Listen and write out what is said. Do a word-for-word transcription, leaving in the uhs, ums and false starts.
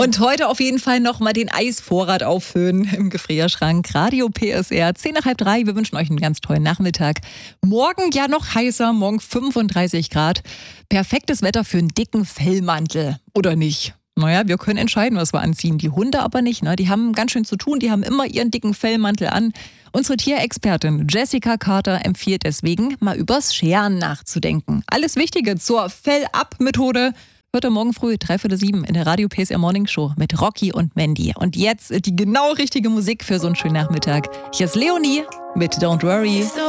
Und heute auf jeden Fall nochmal den Eisvorrat auffüllen im Gefrierschrank. Radio P S R, zehn nach halb drei. Wir wünschen euch einen ganz tollen Nachmittag. Morgen ja noch heißer, morgen fünfunddreißig Grad. Perfektes Wetter für einen dicken Fellmantel, oder nicht? Naja, wir können entscheiden, was wir anziehen. Die Hunde aber nicht, ne? Die haben ganz schön zu tun, die haben immer ihren dicken Fellmantel an. Unsere Tierexpertin Jessica Carter empfiehlt deswegen, mal übers Scheren nachzudenken. Alles Wichtige zur Fell-Ab-Methode hört ihr morgen früh, dreiviertel sieben in der Radio P S R Morning Show mit Rocky und Mandy. Und jetzt die genau richtige Musik für so einen schönen Nachmittag. Hier ist Leonie mit Don't Worry.